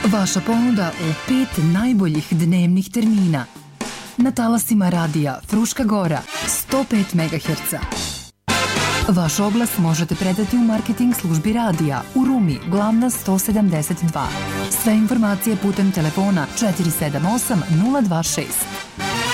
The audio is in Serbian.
Vaša ponuda u 5 najboljih dnevnih termina. Na talasima radija Fruška Gora 105 MHz. Vaš oglas možete predati u marketing službi radija u Rumi, Glavna 172. Sve informacije putem telefona 478 026.